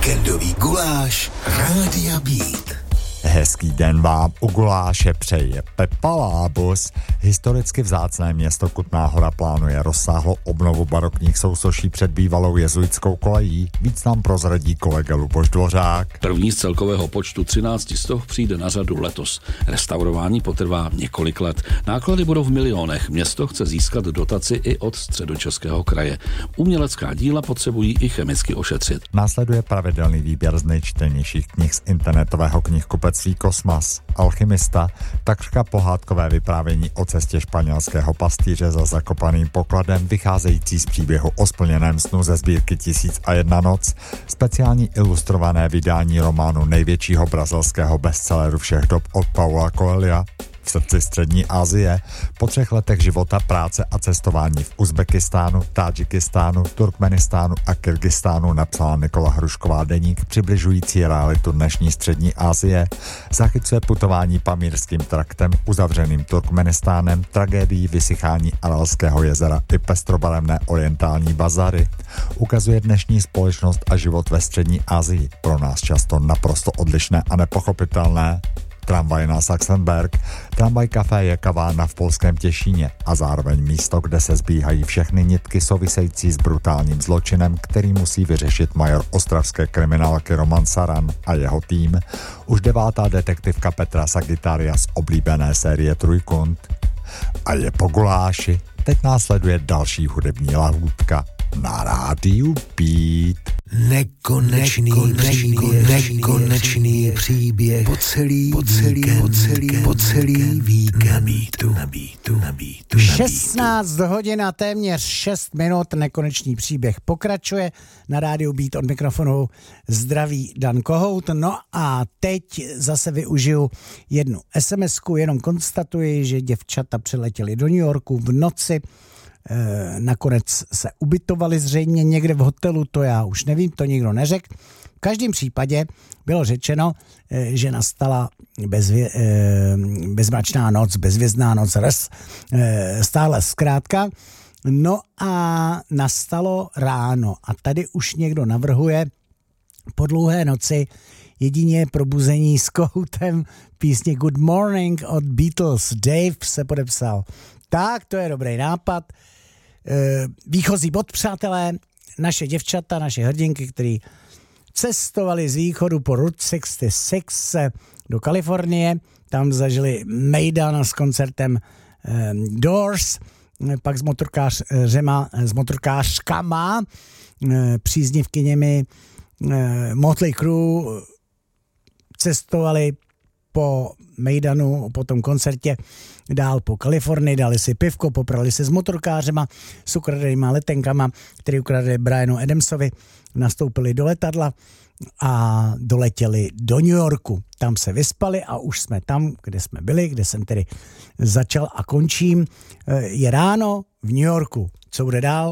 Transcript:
Víkendový guláš Rádia Beat. Hezký den vám u guláše přeje Pepa Lábus. Historicky vzácné město Kutná Hora plánuje rozsáhlou obnovu barokních sousoší před bývalou jezuitskou kolejí. Víc nám prozradí kolega Luboš Dvořák. První z celkového počtu 13 stov přijde na řadu letos. Restaurování potrvá několik let. Náklady budou v milionech. Město chce získat dotaci i od Středočeského kraje. Umělecká díla potřebují i chemicky ošetřit. Následuje pravidelný výběr z nejčtenějších knih z internetového knihkupectví Kosmas. Alchymista, takřka pohádkové vyprávění o cestě španělského pastýře za zakopaným pokladem, vycházející z příběhu o splněném snu ze sbírky 1001 noc, speciální ilustrované vydání románu největšího brazilského bestselleru všech dob od Paula Coelha. V srdci střední Asie, po 3 letech života, práce a cestování v Uzbekistánu, Tádžikistánu, Turkmenistánu a Kyrgyzstánu napsala Nikola Hrušková deník přibližující realitu dnešní střední Asie. Zachycuje putování pamírským traktem, uzavřeným Turkmenistánem, tragédií vysychání Aralského jezera i pestrobarevné orientální bazary. Ukazuje dnešní společnost a život ve střední Asii, pro nás často naprosto odlišné a nepochopitelné. Tramvaj na Sachsenberg. Tramvaj Café je kavárna v polském Těšíně a zároveň místo, kde se zbíhají všechny nitky související s brutálním zločinem, který musí vyřešit major ostravské kriminálky Roman Saran a jeho tým. Už 9. detektivka Petra Sagittaria z oblíbené série Trojkund. A je po guláši. Teď následuje další hudební lahůdka na rádiu Beat. Nekonečný příběh po celý víkend na Beatu. 16 hodin a téměř 6 minut, nekonečný příběh pokračuje. Na rádiu Beat od mikrofonu zdraví Dan Kohout. No a teď zase využiju jednu SMS-ku, jenom konstatuji, že děvčata přiletěly do New Yorku v noci. Nakonec se ubytovali zřejmě někde v hotelu, to já už nevím, to nikdo neřekl. V každém případě bylo řečeno, že nastala bezmračná noc, bezvězdná noc, stále zkrátka. No a nastalo ráno a tady už někdo navrhuje po dlouhé noci jedině probuzení s Kohoutem písně Good Morning od Beatles. Dave se podepsal. Tak, to je dobrý nápad. Výchozí bod, přátelé, naše děvčata, naše hrdinky, který cestovali z východu po Route 66 do Kalifornie, tam zažili Mejdan s koncertem Doors, pak s motorkářkama, příznivkyněmi Motley Crue cestovali po Mejdanu, po tom koncertě dál po Kalifornii, dali si pivko, poprali se s motorkářema, s ukradenýma letenkama, který ukradli Brianu Adamsovi, nastoupili do letadla a doletěli do New Yorku. Tam se vyspali a už jsme tam, kde jsme byli, kde jsem tedy začal a končím. Je ráno v New Yorku. Co bude dál?